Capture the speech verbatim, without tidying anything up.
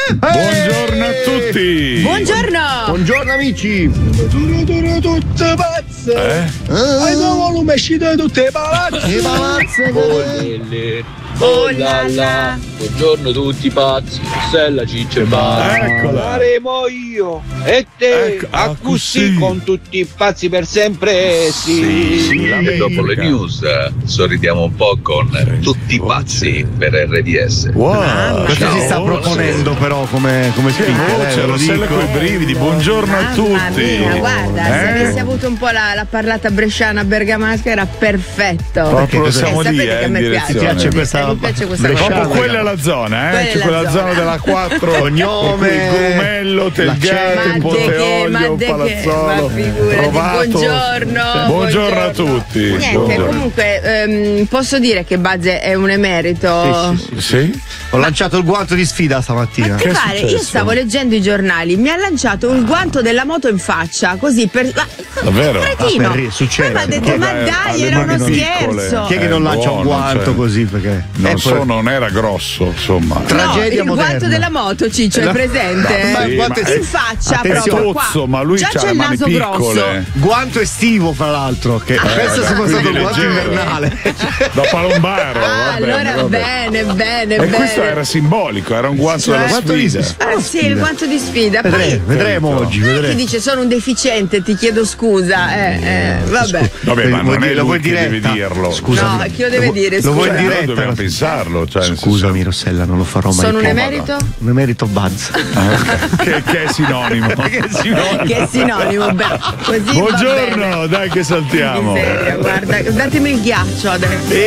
Buongiorno a tutti. Buongiorno. Buongiorno amici. Tutte pazze. Eh? Hai il volume uscito tutte le palazze. Le palazze. Oh la la. Buongiorno tutti pazzi. Rossella, Ciccio e Bala. Eccola. Faremo io e te Ecco, a ah, così così. con tutti i pazzi per sempre. Sì, Sì, la E dopo le news eh, sorridiamo un po' con tutti pazzi per R D S. Wow. Questo Ciao. si sta proponendo però come, come Che speaker, eh, voce, ve lo Rossella dico. coi brividi. Buongiorno a Mamma tutti. mia, guarda, se Eh? avessi avuto un po' la, la parlata bresciana bergamasca era perfetto. Proprio lo Eh, siamo sapete lì, che eh, a me in piace. direzione. Ti piace questa Eh, mi piace questa bresciana? cosa. Proprio quella è la zona, eh? Quella è C'è la quella zona zona. della quattro. Cognome, Gomello, Telgate, Ma de Ponte che, ma Olio, de che, Palazzolo. ma figurati. Provato. Buongiorno, Buongiorno a tutti. Niente, Buongiorno. comunque ehm, posso dire che Bazze è un emerito. Sì, sì, sì. Sì? Ho lanciato il guanto di sfida stamattina. Ma Che che è pare? Io successo? stavo leggendo i giornali, mi ha lanciato il guanto della moto in faccia, così per. Ma, Davvero? Cretino. Ah, per ri- succede. Poi mi ha detto, Che ma dai, dai, alle era mani uno piccole. scherzo. Chi è che Eh, non lancia un buono, guanto cioè. così? Perché Non eh, so, poi- non era grosso, insomma. Tragedia no, il moderna. guanto della moto, Ciccio, è No. presente? Ma Sì, quanto ma- è- In faccia Attenzione. proprio qua. Tozzo, ma lui Già c'ha c'è le il mani naso piccole. grosso. Guanto estivo, fra l'altro. Che penso sia quindi stato un guanto leggero. invernale. Da palombaro. Ah, vabbè, allora vabbè. bene, bene, E bene. questo era simbolico, era un guanto Cioè, della guanto di- sfida. Ah, sì, il guanto di sfida. Poi Vedremo, vedremo Capito. oggi. chi Vedremo. dice sono un deficiente, ti chiedo scusa. Eh, eh, vabbè. Vabbè, ma Vuoi non dire- è lo vuoi lui che deve diretta? dirlo. Scusami. No, chi lo deve dire? Lo vuoi Scusa. in Noi diretta? dobbiamo pensarlo. Cioè, nel Scusami, Rossella, non lo farò mai Sono un più. emerito? Un emerito Buzz. senso- che, che è sinonimo. Che sinonimo. Che è sinonimo, beh, così va bene. Buongiorno, dai che saltiamo. Miseria, guarda, datemi il ghiaccio adesso.